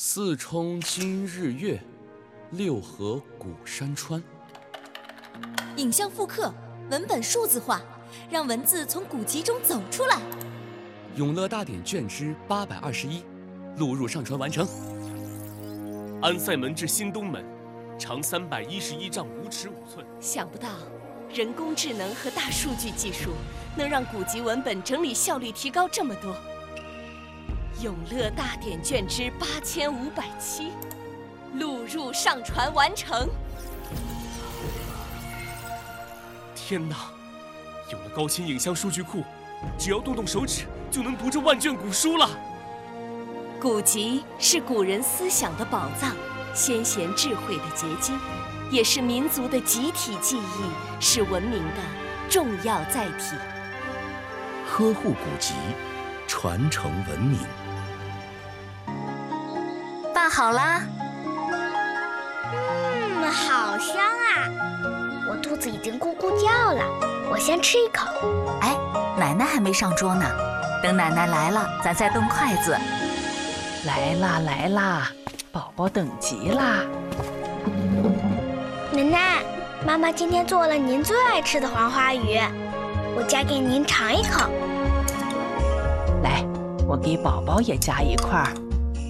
四冲今日月，六合古山川。 影像复刻，文本数字化，让文字从古籍中走出来。 永乐大典卷之821，录入上传完成。 安塞门至新东门，长311丈5尺5寸。 想不到，人工智能和大数据技术能让古籍文本整理效率提高这么多。永乐大典卷之8507，录入上传完成。 天哪！有了高清影像数据库，只要动动手指就能读这万卷古书了。 古籍是古人思想的宝藏，先贤智慧的结晶，也是民族的集体记忆，是文明的重要载体。 呵护古籍，传承文明。 拌好啦。 好香啊！我肚子已经咕咕叫了，我先吃一口。 哎，奶奶还没上桌呢，等奶奶来了，咱再动筷子。 来啦来啦，宝宝等急啦！ 奶奶，妈妈今天做了您最爱吃的黄花鱼，我夹给您尝一口。 来，我给宝宝也夹一块儿。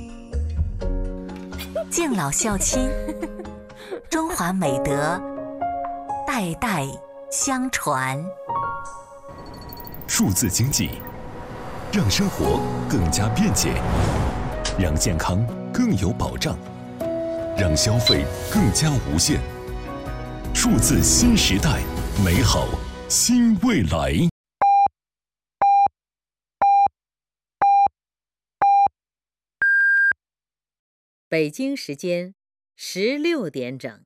敬老孝亲，中华美德代代相传。 数字经济，让生活更加便捷，让健康更有保障，让消费更加无限。数字新时代，美好新未来。 北京时间16点整。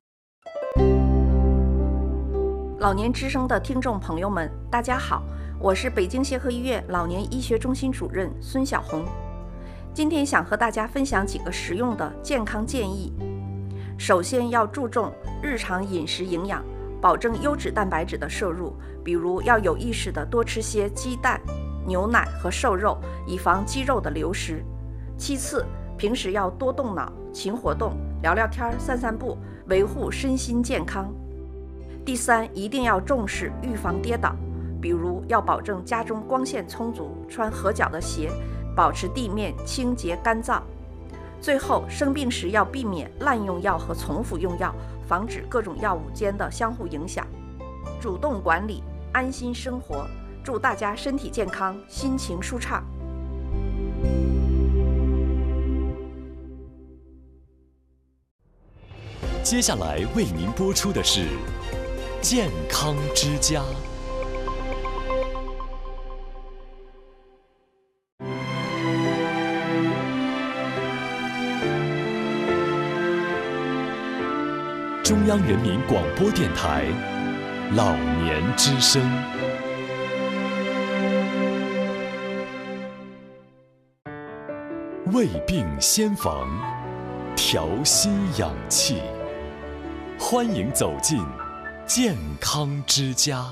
老年之声的听众朋友们，大家好，我是北京协和医院老年医学中心主任孙晓红。今天想和大家分享几个实用的健康建议。首先要注重日常饮食营养，保证优质蛋白质的摄入，比如要有意识地多吃些鸡蛋、牛奶和瘦肉，以防肌肉的流失。其次，平时要多动脑、勤活动，聊聊天、散散步，维护身心健康。第三，一定要重视预防跌倒，比如要保证家中光线充足，穿合脚的鞋，保持地面清洁干燥。最后，生病时要避免滥用药和重复用药，防止各种药物间的相互影响。主动管理，安心生活。祝大家身体健康，心情舒畅。 接下来为您播出的是健康之家。中央人民广播电台老年之声。胃病先防，调心养气。欢迎走进健康之家。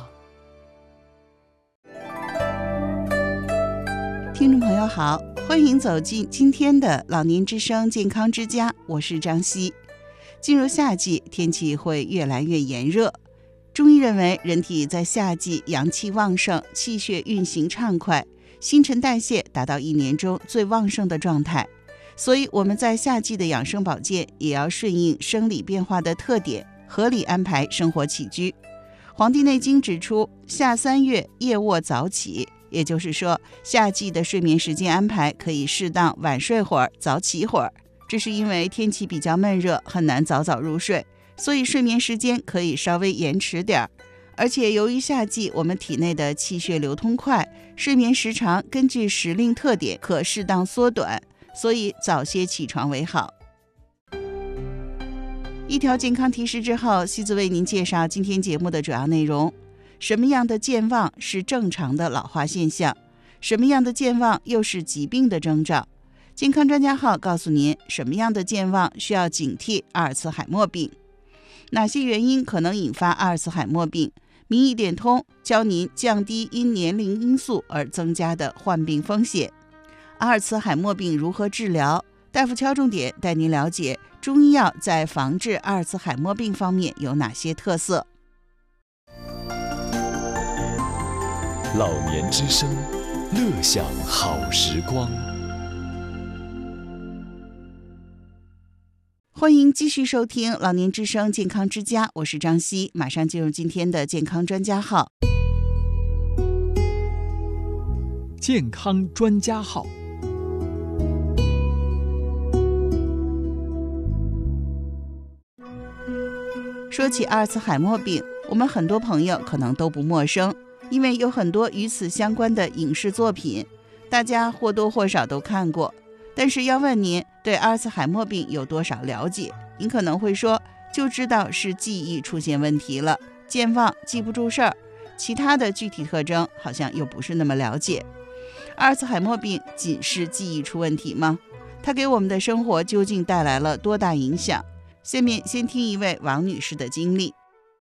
听众朋友好，欢迎走进今天的老年之声健康之家，我是张希。进入夏季，天气会越来越炎热。中医认为，人体在夏季阳气旺盛，气血运行畅快，新陈代谢达到一年中最旺盛的状态。所以我们在夏季的养生保健也要顺应生理变化的特点，合理安排生活起居。《黄帝内经》指出，夏3月夜卧早起，也就是说，夏季的睡眠时间安排可以适当晚睡会儿，早起会儿。这是因为天气比较闷热，很难早早入睡，所以睡眠时间可以稍微延迟点儿。而且由于夏季我们体内的气血流通快，睡眠时长根据时令特点可适当缩短，所以早些起床为好。一条健康提示之后，西子为您介绍今天节目的主要内容。什么样的健忘是正常的老化现象？什么样的健忘又是疾病的征兆？健康专家号告诉您，什么样的健忘需要警惕阿尔茨海默病？哪些原因可能引发阿尔茨海默病？民意点通教您降低因年龄因素而增加的患病风险。阿尔茨海默病如何治疗？ 大夫敲重点带您了解中医药在防治阿尔茨海默病方面有哪些特色。 老年之声，乐享好时光。 欢迎继续收听老年之声健康之家，我是张希，马上进入今天的健康专家号。 健康专家号。 说起阿尔茨海默病，我们很多朋友可能都不陌生，因为有很多与此相关的影视作品，大家或多或少都看过。但是要问您对阿尔茨海默病有多少了解，您可能会说，就知道是记忆出现问题了，健忘，记不住事儿，其他的具体特征好像又不是那么了解。阿尔茨海默病仅是记忆出问题吗？它给我们的生活究竟带来了多大影响？下面先听一位王女士的经历。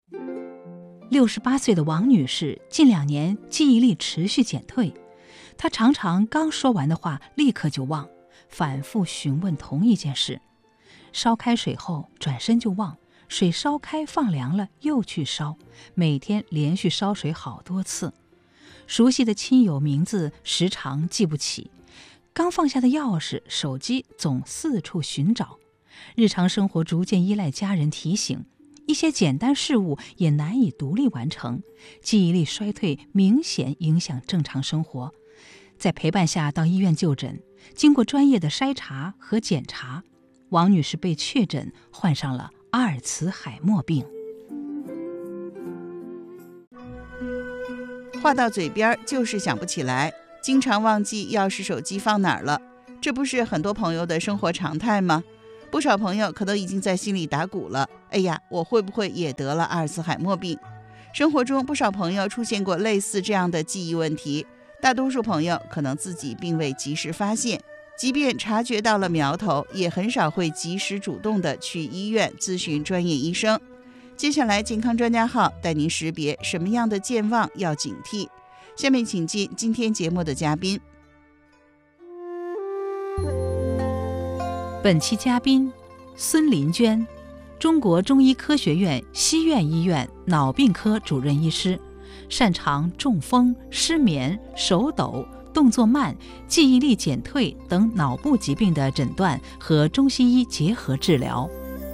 68岁的王女士近2年记忆力持续减退，她常常刚说完的话立刻就忘，反复询问同一件事，烧开水后转身就忘，水烧开放凉了又去烧，每天连续烧水好多次，熟悉的亲友名字时常记不起，刚放下的钥匙、手机总四处寻找，日常生活逐渐依赖家人提醒，一些简单事务也难以独立完成，记忆力衰退明显影响正常生活。在陪伴下到医院就诊，经过专业的筛查和检查，王女士被确诊患上了阿尔茨海默病。 话到嘴边就是想不起来，经常忘记钥匙、手机放哪儿了，这不是很多朋友的生活常态吗？不少朋友可能已经在心里打鼓了，哎呀，我会不会也得了阿尔茨海默病？生活中不少朋友出现过类似这样的记忆问题，大多数朋友可能自己并未及时发现，即便察觉到了苗头，也很少会及时主动的去医院咨询专业医生。接下来健康专家号带您识别什么样的健忘要警惕。下面请进今天节目的嘉宾。 本期嘉宾孙林娟，中国中医科学院西苑医院脑病科主任医师，擅长中风、失眠、手抖、动作慢、记忆力减退等脑部疾病的诊断和中西医结合治疗。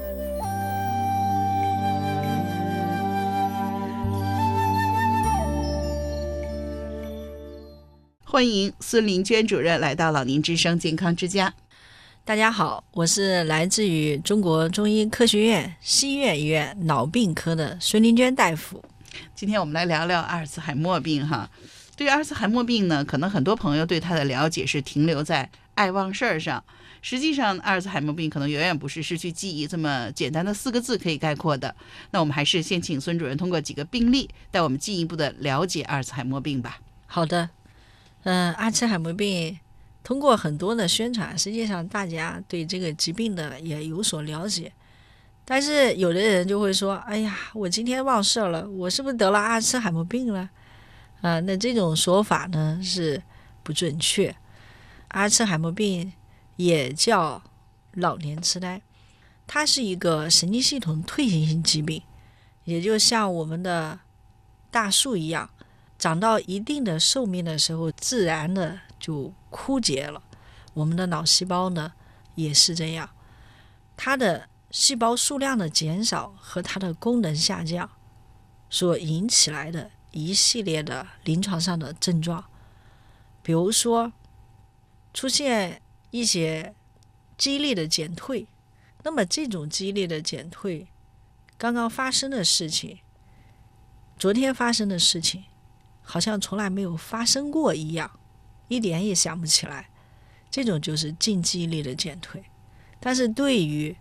欢迎孙林娟主任来到老年之声健康之家。 大家好，我是来自于中国中医科学院西苑医院脑病科的孙林娟大夫。 今天我们来聊聊阿尔茨海默病哈。对于阿尔茨海默病呢，可能很多朋友对它的了解是停留在爱忘事儿上，实际上阿尔茨海默病可能远远不是失去记忆这么简单的4个字可以概括的。那我们还是先请孙主任通过几个病例带我们进一步的了解阿尔茨海默病吧。 好的，阿尔茨海默病通过很多的宣传，实际上大家对这个疾病的也有所了解，但是有的人就会说，哎呀，我今天忘事了，我是不是得了阿尔茨海默病了？那这种说法呢是不准确。阿尔茨海默病也叫老年痴呆，它是一个神经系统退行性疾病，也就像我们的大树一样，长到一定的寿命的时候，自然的就枯竭了。我们的脑细胞呢也是这样，它的细胞数量的减少和它的功能下降所引起来的一系列的临床上的症状，比如说出现一些记忆力的减退，那么这种记忆力的减退，刚刚发生的事情，昨天发生的事情好像从来没有发生过一样，一点也想不起来，这种就是近记忆力的减退。但是对于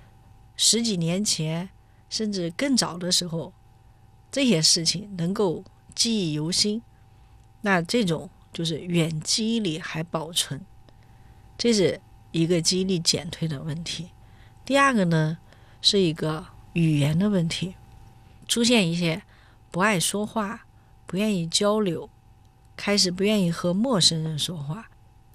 10几年前甚至更早的时候，这些事情能够记忆犹新，那这种就是远记忆力还保存，这是一个记忆力减退的问题。第二个呢，是一个语言的问题，出现一些不爱说话、不愿意交流，开始不愿意和陌生人说话，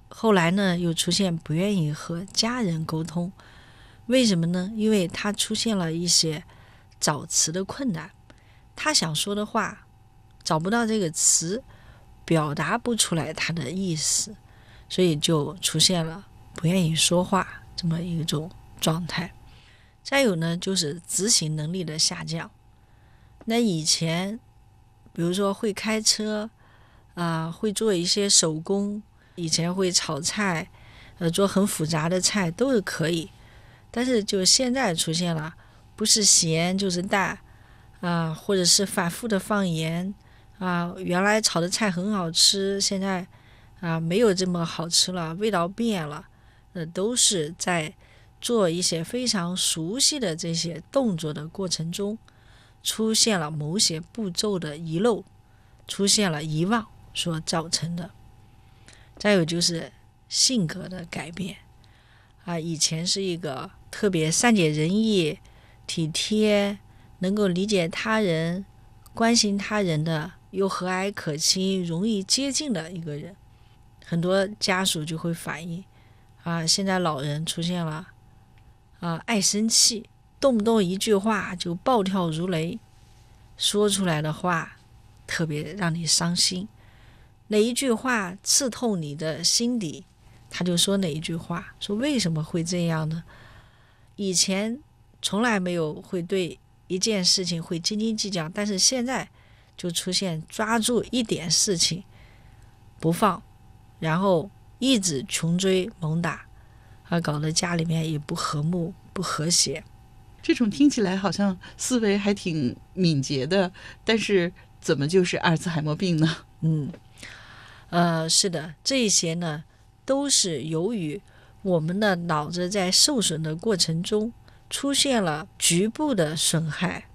后来呢，又出现不愿意和家人沟通，为什么呢？因为他出现了一些找词的困难，他想说的话找不到这个词，表达不出来他的意思，所以就出现了不愿意说话这么一种状态。再有呢，就是执行能力的下降。那以前比如说会开车会做一些手工，以前会炒菜做很复杂的菜都是可以，但是就现在出现了不是咸就是淡或者是反复的放盐原来炒的菜很好吃，现在没有这么好吃了，味道变了，都是在做一些非常熟悉的这些动作的过程中出现了某些步骤的遗漏，出现了遗忘所造成的。再有就是性格的改变以前是一个特别善解人意、体贴，能够理解他人、关心他人的，又和蔼可亲、容易接近的一个人。很多家属就会反映现在老人出现了爱生气，动不动一句话就暴跳如雷，说出来的话特别让你伤心，哪一句话刺痛你的心底，他就说哪一句话，说为什么会这样呢？以前从来没有会对一件事情会斤斤计较，但是现在就出现抓住一点事情不放，然后一直穷追猛打搞得家里面也不和睦不和谐。 这种听起来好像思维还挺敏捷的，但是怎么就是阿尔茨海默病呢？ 是的，这些呢都是由于我们的脑子在受损的过程中出现了局部的损害，